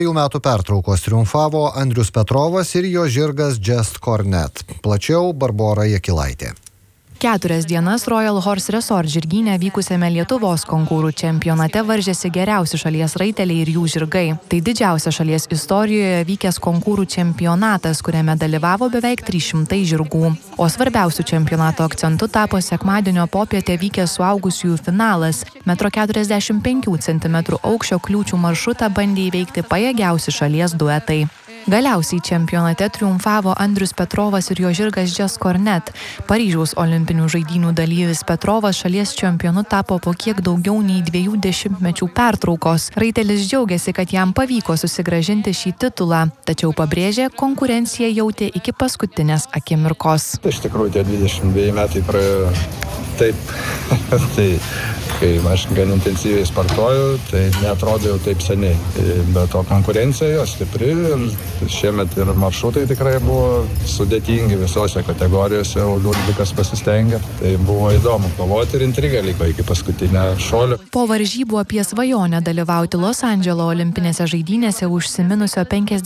Metų pertraukos triumfavo Andrius Petrovas ir jo žirgas Just Cornet. Plačiau Barbora Jakilaitė. 4 dienas Royal Horse Resort žirgyne vykusiame Lietuvos konkūrų čempionate varžėsi geriausi šalies raiteliai ir jų žirgai. Tai didžiausia šalies istorijoje vykęs konkūrų čempionatas, kuriame dalyvavo beveik 300 žirgų. O svarbiausių čempionato akcentu tapo sekmadienio popietę vykęs suaugusiųjų finalas. 1,45 cm aukščio kliūčių maršrutą bandė įveikti pajėgiausi šalies duetai. Galiausiai čempionate triumfavo Andrius Petrovas ir jo žirgas Just Cornet. Paryžiaus olimpinių žaidynių dalyvis Petrovas šalies čempionu tapo po kiek daugiau nei 2 dešimtmečių pertraukos. Raitelis džiaugiasi, kad jam pavyko susigrąžinti šį titulą, tačiau pabrėžė, konkurenciją jautė iki paskutinės akimirkos. Iš tikrųjų, tie 22 metai praėjo taip, tai kai aš gan intensyviai sportuoju, tai neatrodo jau taip seniai. Bet to konkurencija jo stipri ir šiemet ir maršrutai tikrai buvo sudėtingi visose kategorijose, o Liudvikas pasistengė. Tai buvo įdomu kovoti ir intriga liko iki paskutinio šuolio. Po varžybų apie svajonę dalyvauti Los Andželo olimpinėse žaidynėse užsiminusio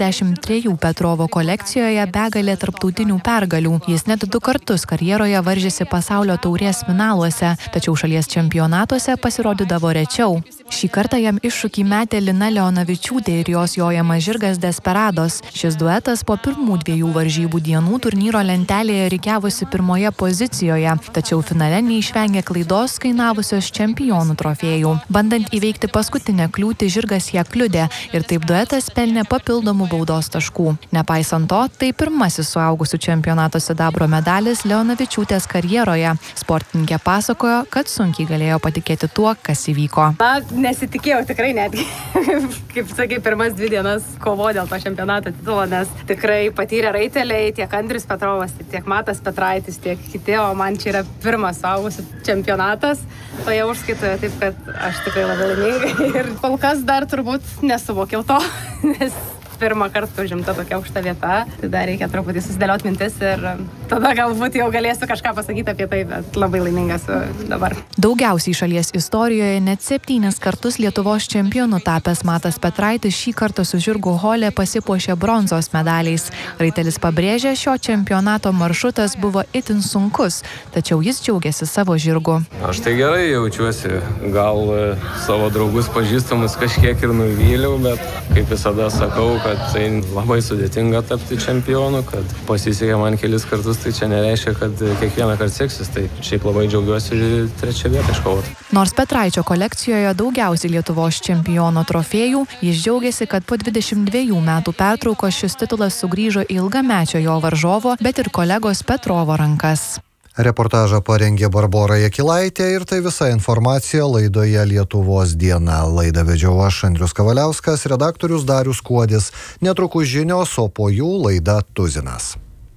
53 Petrovo kolekcijoje begalė tarptautinių pergalių. Jis net 2 kartus karjeroje varžėsi pasaulio taurės finaluose, tačiau šalies čempionatuose pasirodydavo rečiau. Šį kartą jam iššūkį metė Lina Leonavičiūtė ir jos jojamas žirgas Desperados. Šis duetas po pirmų 2 varžybų dienų turnyro lentelėje rikiavosi 1 pozicijoje, tačiau finale neišvengė klaidos kainavusios čempionų trofėjų. Bandant įveikti paskutinę kliūtį, žirgas ją kliudė ir taip duetas pelnė papildomų baudos taškų. Nepaisant to, tai pirmasis suaugusių čempionato sidabro medalis Leonavičiūtės karjeroje. Sportininkė pasakojo, kad sunkiai galėjo patikėti tuo, kas įvyko. Nesitikėjau tikrai netgi, kaip sakai, pirmas 2 dienas kovo dėl to čempionato titulo, nes tikrai patyrė raiteliai, tiek Andrius Petrovas, tiek Matas Petraitis, tiek kiti, o man čia yra pirmas suaugusių čempionatas toje užskaitoje, taip kad aš tikrai labai laimingai ir kol kas dar turbūt nesuvokiau to, nes pirmą kartą užimta tokia aukšta vieta, tai dar reikia truputį susidėlioti mintis ir tada galbūt jau galėsiu kažką pasakyti apie tai, bet labai laimingas dabar. Daugiausiai šalies istorijoje net 7 kartus Lietuvos čempionu tapęs Matas Petraitis šį kartą su žirgu Hole pasipuošė bronzos medaliais. Raitelis pabrėžė, šio čempionato maršrutas buvo itin sunkus, tačiau jis džiaugiasi savo žirgu. Aš tai gerai jaučiuosi, gal savo draugus pažįstamus kažkiek ir nuvyliau, bet kaip visada sakau, kad tai labai sudėtinga tapti čempionu, kad pasisekė man kelis kartus, tai čia nereiškia, kad kiekvieną kartą seksis, tai šiaip labai džiaugiuosi 3 vietą iškovoti. Nors Petraičio kolekcijoje daugiausiai Lietuvos čempiono trofėjų, jis džiaugiasi, kad po 22 metų pertraukos šis titulas sugrįžo į ilgamečio jo varžovo, bet ir kolegos Petrovo rankas. Reportažą parengė Barbora Jakilaitė ir tai visa informacija laidoje Lietuvos diena. Laidą vedžiau aš, Andrius Kavaliauskas, redaktorius Darius Kuodis. Netrukus žinios, o po jų laida Tuzinas.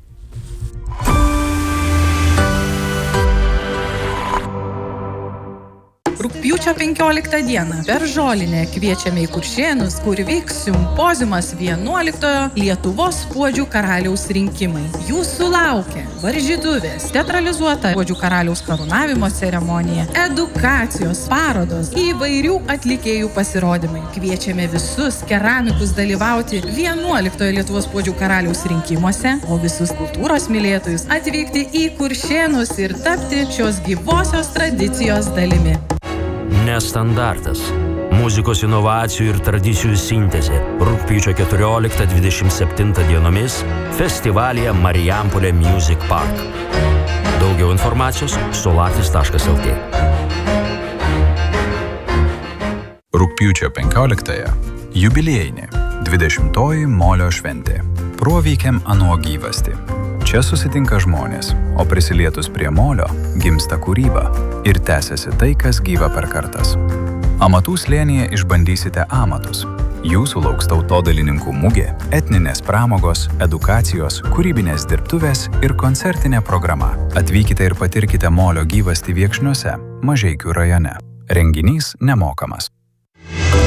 Rugpjūčio 15 dieną per Žolinę kviečiame į Kuršėnus, kur vyks simpoziumas 11 Lietuvos puodžių karaliaus rinkimai. Jūsų laukia varžytuvės, teatralizuota puodžių karaliaus karūnavimo ceremonija, edukacijos, parodos, įvairių atlikėjų pasirodymai. Kviečiame visus keramikus dalyvauti 11 Lietuvos puodžių karaliaus rinkimuose, o visus kultūros mylėtojus atvykti į Kuršėnus ir tapti šios gyvosios tradicijos dalimi. Nestandartas. Muzikos inovacijų ir tradicijų sintezė. Rugpjūčio 14-27 dienomis festivalyje Marijampolė Music Park. Daugiau informacijos solatis.lt. Rugpjūčio 15-ąją jubiliejinė 20-oji Molio šventė. Proveikiam anuo gyvasti. Čia susitinka žmonės, o prisilietus prie molio gimsta kūryba ir tęsiasi tai, kas gyva per kartas. Amatų slėnyje išbandysite amatus. Jūsų lauks tautodalininkų mugė, etninės pramogos, edukacijos, kūrybinės dirbtuvės ir koncertinė programa. Atvykite ir patirkite molio gyvastį Viekšniuose, Mažeikių rajone. Renginys nemokamas.